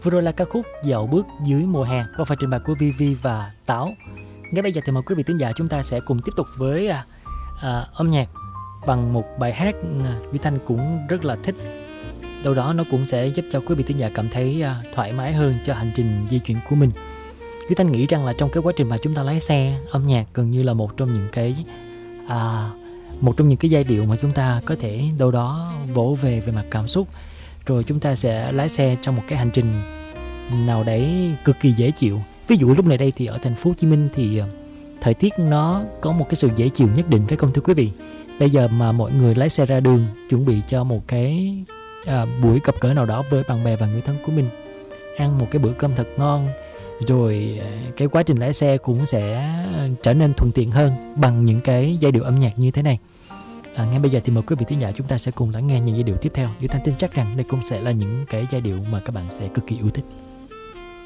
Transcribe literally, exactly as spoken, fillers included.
Vừa rồi là ca khúc Dạo bước dưới mùa hè qua phần trình bày của Vi Vi và Táo. Ngay bây giờ thì mời quý vị thính giả chúng ta sẽ cùng tiếp tục với à, à, âm nhạc bằng một bài hát à, Duy Thanh cũng rất là thích. Đâu đó nó cũng sẽ giúp cho quý vị thính giả cảm thấy à, thoải mái hơn cho hành trình di chuyển của mình. Duy Thanh nghĩ rằng là trong cái quá trình mà chúng ta lái xe, âm nhạc gần như là một trong những cái à, một trong những cái giai điệu mà chúng ta có thể đâu đó vỗ về về mặt cảm xúc. Rồi chúng ta sẽ lái xe trong một cái hành trình nào đấy cực kỳ dễ chịu. Ví dụ lúc này đây thì ở thành phố Hồ Chí Minh thì thời tiết nó có một cái sự dễ chịu nhất định, phải không thưa quý vị? Bây giờ mà mọi người lái xe ra đường chuẩn bị cho một cái à, buổi gặp gỡ nào đó với bạn bè và người thân của mình, ăn một cái bữa cơm thật ngon, rồi cái quá trình lái xe cũng sẽ trở nên thuận tiện hơn bằng những cái giai điệu âm nhạc như thế này. À, ngay bây giờ thì mời quý vị thính giả chúng ta sẽ cùng lắng nghe những giai điệu tiếp theo. Duy Thanh tin chắc rằng đây cũng sẽ là những cái giai điệu mà các bạn sẽ cực kỳ yêu thích.